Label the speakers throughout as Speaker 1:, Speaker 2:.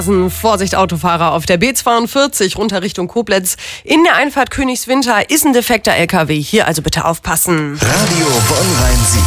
Speaker 1: Vorsicht Autofahrer auf der B42 runter Richtung Koblenz. In der Einfahrt Königswinter ist ein defekter LKW. Hier also bitte aufpassen.
Speaker 2: Radio Bonn-Rhein-Sieg.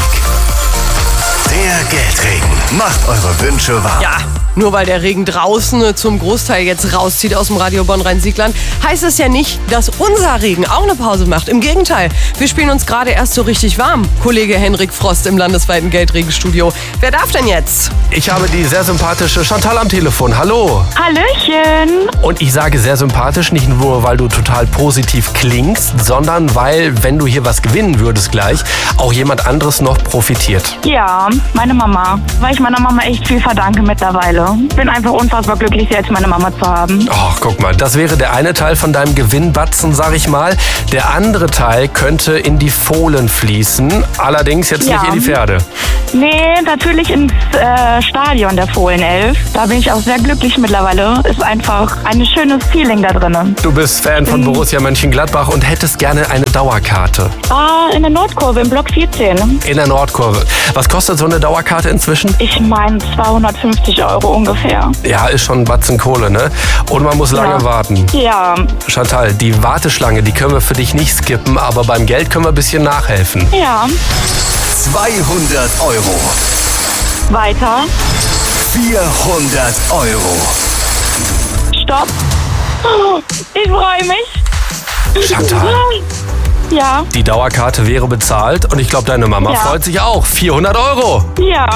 Speaker 2: Der Geldregen macht eure Wünsche wahr.
Speaker 1: Ja, nur weil der Regen draußen zum Großteil jetzt rauszieht aus dem Radio Bonn-Rhein-Siegland, heißt es ja nicht, dass unser Regen auch eine Pause macht. Im Gegenteil, wir spielen uns gerade erst so richtig warm. Kollege Henrik Frost im landesweiten Geldregenstudio. Wer darf denn jetzt?
Speaker 3: Ich habe die sehr sympathische Chantal am Telefon. Hallo.
Speaker 4: Hallöchen.
Speaker 3: Und ich sage sehr sympathisch, nicht nur, weil du total positiv klingst, sondern weil, wenn du hier was gewinnen würdest gleich, auch jemand anderes noch profitiert.
Speaker 4: Ja, meine Mama. Weil ich meiner Mama echt viel verdanke mittlerweile. Bin einfach unfassbar glücklich, sie als meine Mama zu haben.
Speaker 3: Ach, guck mal, das wäre der eine Teil von deinem Gewinnbatzen, sag ich mal. Der andere Teil könnte in die Fohlen fließen, allerdings jetzt nicht in die Pferde.
Speaker 4: Nee, natürlich ins Stadion der Fohlenelf. Da bin ich auch sehr glücklich mittlerweile. Ist einfach ein schönes Feeling da drin.
Speaker 3: Du bist Fan von Borussia Mönchengladbach und hättest gerne eine Dauerkarte.
Speaker 4: In der Nordkurve, im Block 14.
Speaker 3: In der Nordkurve. Was kostet so eine Dauerkarte inzwischen?
Speaker 4: Ich meine 250 € ungefähr.
Speaker 3: Ja, ist schon ein Batzen Kohle, ne? Und man muss lange warten.
Speaker 4: Ja.
Speaker 3: Chantal, die Warteschlange, die können wir für dich nicht skippen, aber beim Geld können wir ein bisschen nachhelfen.
Speaker 4: Ja.
Speaker 2: 200 €.
Speaker 4: Weiter.
Speaker 2: 400 €.
Speaker 4: Stopp. Ich freue mich.
Speaker 3: Chantal.
Speaker 4: Ja.
Speaker 3: Die Dauerkarte wäre bezahlt und ich glaube, deine Mama freut sich auch. 400 €.
Speaker 4: Ja.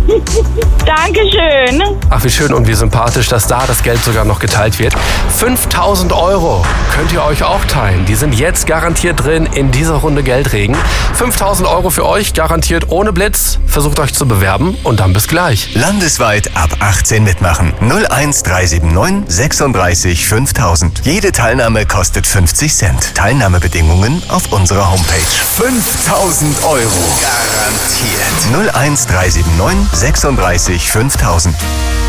Speaker 4: Dankeschön.
Speaker 3: Ach, wie schön und wie sympathisch, dass da das Geld sogar noch geteilt wird. 5.000 € könnt ihr euch auch teilen. Die sind jetzt garantiert drin in dieser Runde Geldregen. 5.000 € für euch, garantiert ohne Blitz. Versucht euch zu bewerben und dann bis gleich.
Speaker 2: Landesweit ab 18 mitmachen. 01379 36 5000. Jede Teilnahme kostet 50 Cent. Teilnahmebedingungen auf unserer Homepage. 5.000 € garantiert. 01379 36 5000.